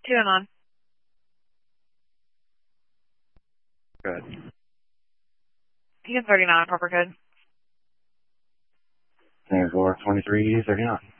2 and on. Good. You can 39, proper code. Singapore 2339.